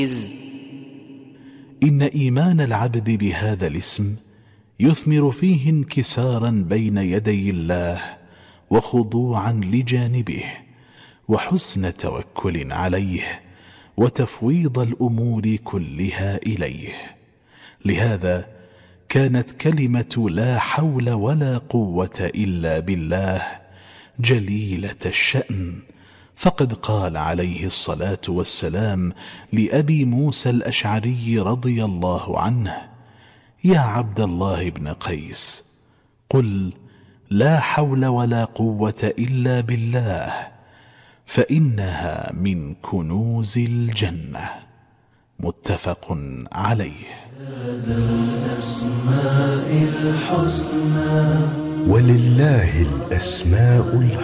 إن إيمان العبد بهذا الاسم يثمر فيه انكسارا بين يدي الله وخضوعا لجانبه وحسن توكل عليه وتفويض الأمور كلها إليه. لهذا كانت كلمة لا حول ولا قوة إلا بالله جليلة الشأن، فقد قال عليه الصلاة والسلام لأبي موسى الأشعري رضي الله عنه: يا عبد الله بن قيس، قل لا حول ولا قوة إلا بالله، فإنها من كنوز الجنة. متفق عليه. هذا الأسماء الحسنى ولله الأسماء الحسنى